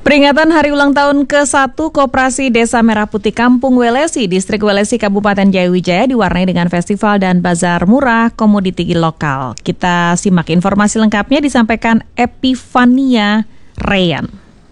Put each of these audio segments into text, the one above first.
Peringatan Hari Ulang Tahun ke-1 Koperasi Desa Merah Putih Kampung Welesi, Distrik Welesi, Kabupaten Jayawijaya diwarnai dengan festival dan bazar murah komoditi lokal. Kita simak informasi lengkapnya disampaikan Epifania Reyan.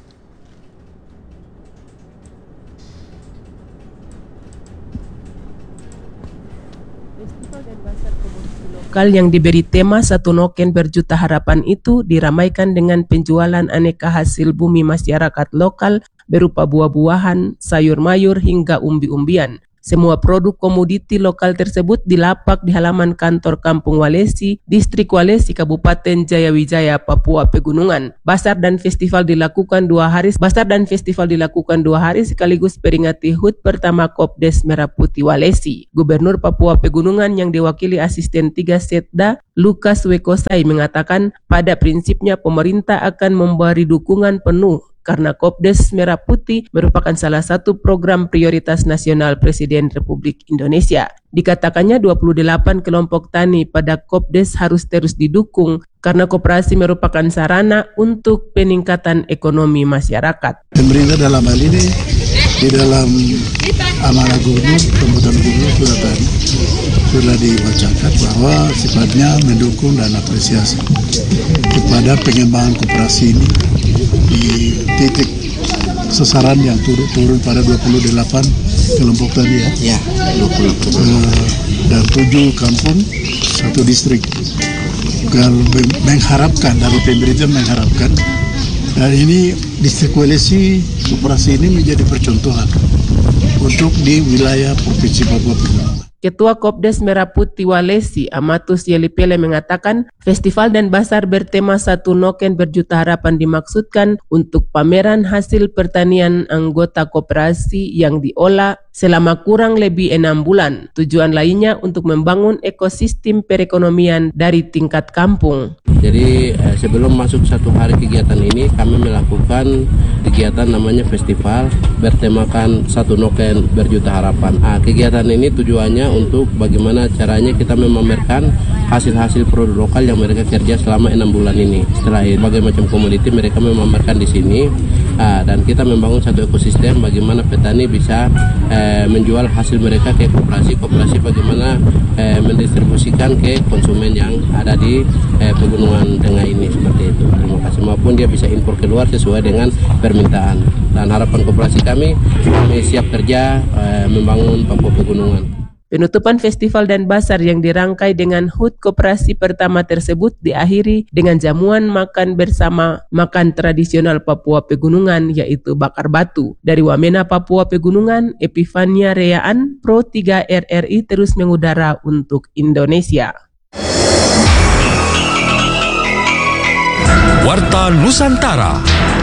Lokal yang diberi tema Satu Noken Berjuta Harapan itu diramaikan dengan penjualan aneka hasil bumi masyarakat lokal berupa buah-buahan, sayur mayur hingga umbi-umbian. Semua produk komoditi lokal tersebut dilapak di halaman kantor Kampung Welesi, Distrik Welesi, Kabupaten Jayawijaya, Papua Pegunungan. Basar dan festival dilakukan 2 hari sekaligus peringati HUT pertama Kopdes Merah Putih Welesi. Gubernur Papua Pegunungan yang diwakili Asisten 3 Setda Lukas Wekosai mengatakan pada prinsipnya pemerintah akan memberi dukungan penuh karena Kopdes Merah Putih merupakan salah satu program prioritas nasional Presiden Republik Indonesia. Dikatakannya 28 kelompok tani pada Kopdes harus terus didukung karena koperasi merupakan sarana untuk peningkatan ekonomi masyarakat. Pemerintah dalam hal ini di dalam amanah gubernur, pembuatan gubernur sudah dibacakan bahwa sifatnya mendukung dan apresiasi kepada pengembangan koperasi ini di titik sasaran yang turun pada 28 kelompok tadi ya. 20. Dan 7 kampung, 1 distrik. Kalau mengharapkan dari pemerintah mengharapkan dan ini distrik Welesi koperasi ini menjadi percontohan untuk di wilayah Provinsi Papua Pegunungan. Ketua Kopdes Merah Putih Welesi, Amatus Yelipele mengatakan festival dan basar bertema Satu Noken Berjuta Harapan dimaksudkan untuk pameran hasil pertanian anggota koperasi yang diolah selama kurang lebih 6 bulan. Tujuan lainnya untuk membangun ekosistem perekonomian dari tingkat kampung. Jadi sebelum masuk 1 hari kegiatan ini kami melakukan kegiatan namanya festival bertemakan Satu Noken Berjuta Harapan. Kegiatan ini tujuannya untuk bagaimana caranya kita memamerkan hasil-hasil produk lokal yang mereka kerja selama 6 bulan ini. Setelah itu berbagai macam komoditi mereka memamerkan di sini dan kita membangun satu ekosistem bagaimana petani bisa menjual hasil mereka ke koperasi bagaimana mendistribusikan ke konsumen yang ada di Pegunungan Tengah ini seperti itu. Terima kasih. Maupun dia bisa impor keluar sesuai dengan permintaan. Dan harapan koperasi kami siap kerja membangun Papua Pegunungan. Penutupan festival dan basar yang dirangkai dengan HUT koperasi pertama tersebut diakhiri dengan jamuan makan bersama makan tradisional Papua Pegunungan yaitu bakar batu. Dari Wamena, Papua Pegunungan, Epifania Reyan, Pro 3 RRI terus mengudara untuk Indonesia. Warta Nusantara.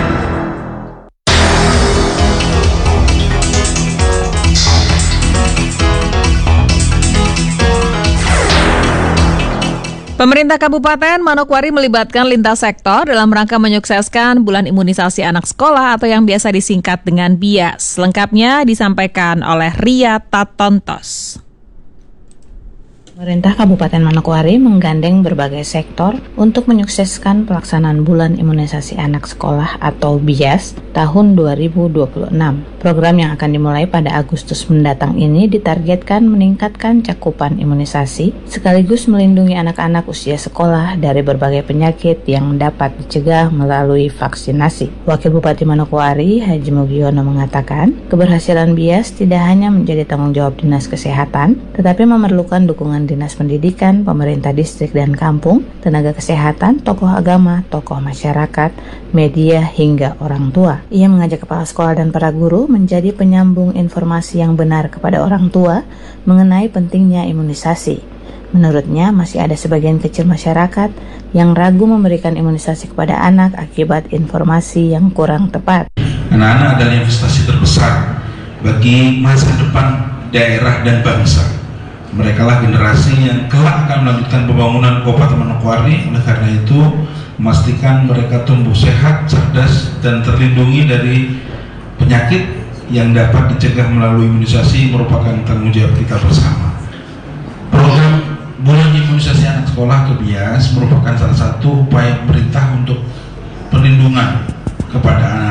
Pemerintah Kabupaten Manokwari melibatkan lintas sektor dalam rangka menyukseskan Bulan Imunisasi Anak Sekolah atau yang biasa disingkat dengan BIAS. Lengkapnya disampaikan oleh Ria Tatontos. Pemerintah Kabupaten Manokwari menggandeng berbagai sektor untuk menyukseskan pelaksanaan Bulan Imunisasi Anak Sekolah atau BIAS tahun 2026. Program yang akan dimulai pada Agustus mendatang ini ditargetkan meningkatkan cakupan imunisasi sekaligus melindungi anak-anak usia sekolah dari berbagai penyakit yang dapat dicegah melalui vaksinasi. Wakil Bupati Manokwari, Haji Mugiono mengatakan, keberhasilan BIAS tidak hanya menjadi tanggung jawab Dinas Kesehatan, tetapi memerlukan dukungan Dinas Pendidikan, pemerintah distrik dan kampung, tenaga kesehatan, tokoh agama, tokoh masyarakat, media, hingga orang tua. Ia mengajak kepala sekolah dan para guru menjadi penyambung informasi yang benar kepada orang tua mengenai pentingnya imunisasi. Menurutnya, masih ada sebagian kecil masyarakat yang ragu memberikan imunisasi kepada anak akibat informasi yang kurang tepat. Anak-anak adalah investasi terbesar bagi masa depan daerah dan bangsa. Mereka lah generasi yang kelak akan melanjutkan pembangunan Kabupaten Manokwari. Oleh karena itu, memastikan mereka tumbuh sehat, cerdas, dan terlindungi dari penyakit yang dapat dicegah melalui imunisasi merupakan tanggung jawab kita bersama. Program Bulan Imunisasi Anak Sekolah atau BIAS merupakan salah satu upaya pemerintah untuk perlindungan kepada anak-anak sekolah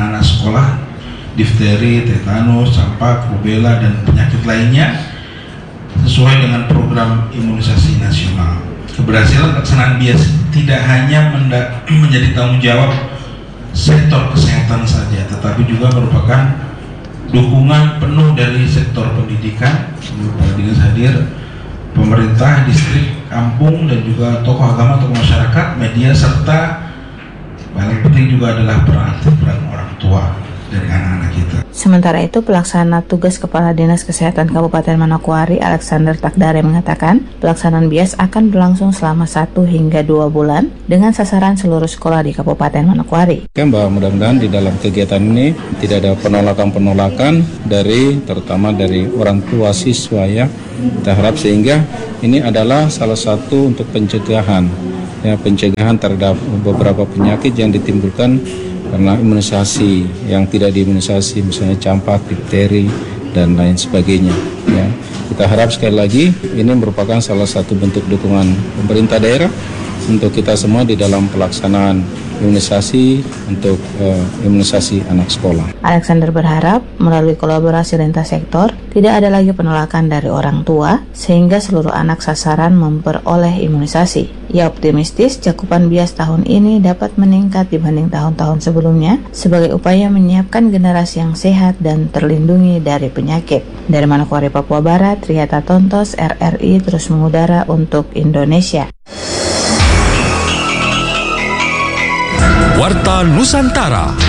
sekolah, difteri, tetanus, campak, rubella, dan penyakit lainnya sesuai dengan program imunisasi nasional. Keberhasilan pelaksanaan BIAS tidak hanya menjadi tanggung jawab sektor kesehatan saja, tetapi juga merupakan dukungan penuh dari sektor pendidikan, hadir, pemerintah, distrik, kampung, dan juga tokoh agama, tokoh masyarakat, media, serta paling penting juga adalah peran orang tua dari anak-anak kita. Sementara itu, pelaksana tugas Kepala Dinas Kesehatan Kabupaten Manokwari, Alexander Takdare, mengatakan pelaksanaan BIAS akan berlangsung selama 1 hingga 2 bulan dengan sasaran seluruh sekolah di Kabupaten Manokwari. Bahwa mudah-mudahan di dalam kegiatan ini tidak ada penolakan terutama dari orang tua siswa ya. Kita harap sehingga ini adalah salah satu untuk pencegahan terhadap beberapa penyakit yang ditimbulkan karena imunisasi yang tidak diimunisasi, misalnya campak, difteri, dan lain sebagainya. Ya. Kita harap sekali lagi ini merupakan salah satu bentuk dukungan pemerintah daerah untuk kita semua di dalam pelaksanaan imunisasi untuk imunisasi anak sekolah. Alexander berharap melalui kolaborasi lintas sektor tidak ada lagi penolakan dari orang tua sehingga seluruh anak sasaran memperoleh imunisasi. Ia optimistis cakupan BIAS tahun ini dapat meningkat dibanding tahun-tahun sebelumnya sebagai upaya menyiapkan generasi yang sehat dan terlindungi dari penyakit. Dari Manokwari, Papua Barat, Riyata Tontos, RRI terus mengudara untuk Indonesia. Warta Nusantara.